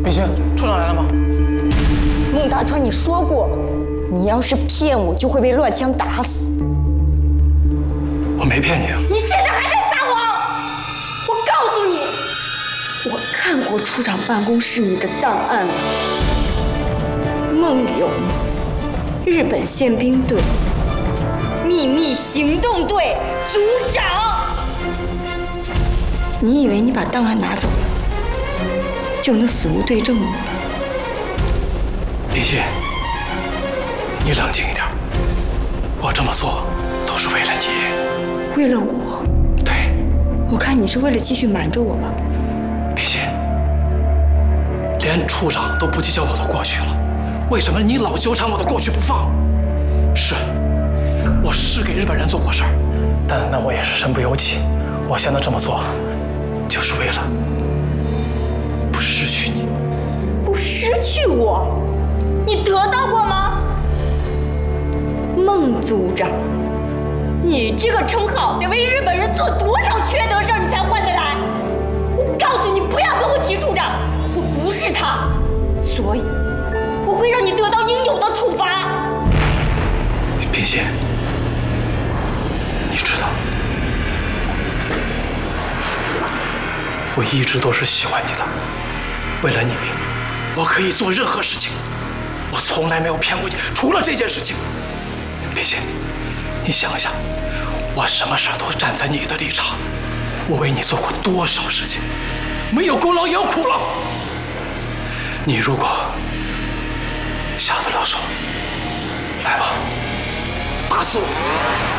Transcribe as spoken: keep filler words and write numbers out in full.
李迅，处长来了吗？ 孟大川，你说过，你要是骗我，就会被乱枪打死。 我没骗你啊！ 你现在还在撒谎！我告诉你，我看过处长办公室里的档案了。孟勇，日本宪兵队秘密行动队组长。你以为你把档案拿走了，就能死无对证吗？ 李迅，你冷静一点。我这么做都是为了你。 为了我？ 对。 我看你是为了继续瞒着我吧。 李迅，连处长都不计较我的过去了，为什么你老纠缠我的过去不放？是，我是给日本人做过事儿，但那我也是身不由己。我现在这么做，就是为了不失去你。 不失去我？你得到过吗？孟组长，你这个称号得为日本人做多少缺德事儿你才换得来？我告诉你，不要跟我提处长，我不是他，所以我会让你得到应有的处罚。 冰心，你知道，我一直都是喜欢你的，为了你，我可以做任何事情，我从来没有骗过你，除了这件事情。冰心，你想想，我什么事都站在你的立场，我为你做过多少事情，没有功劳也有苦劳。你如果下得了手，来吧，打死我！